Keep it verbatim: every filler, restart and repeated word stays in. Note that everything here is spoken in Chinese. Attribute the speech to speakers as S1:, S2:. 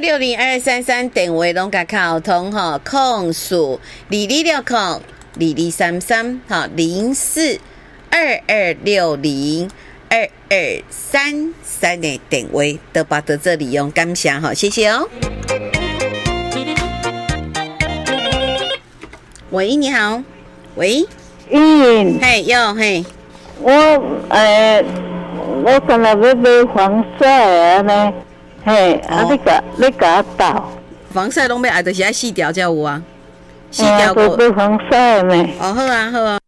S1: 六零二三三电话拢甲沟通吼，控诉二二六控二二三三哈零四二二六零二二三三的电话都把到这里用，感谢哈，谢谢哦。喂，你好，喂，
S2: 嗯，
S1: 嘿，哟，嘿，
S2: 我呃，我刚才要买防晒呢，嘿，啊，你甲你甲我倒，
S1: 防晒拢要爱，就是爱四条才有啊，四
S2: 哎呀，
S1: 条过。
S2: 买防晒呢。
S1: 哦，好啊，好啊。